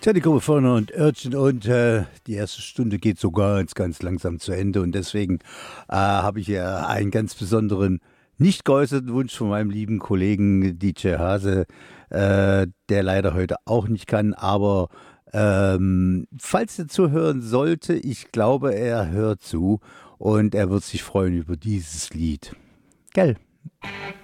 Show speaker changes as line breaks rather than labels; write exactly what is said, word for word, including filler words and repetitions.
Tja, die Gruppe vorne und Örtchen und äh, die erste Stunde geht so ganz, ganz langsam zu Ende und deswegen äh, habe ich ja einen ganz besonderen, nicht geäußerten Wunsch von meinem lieben Kollegen D J Hase, äh, der leider heute auch nicht kann, aber ähm, falls er zuhören sollte, ich glaube, er hört zu und er wird sich freuen über dieses Lied. Gell?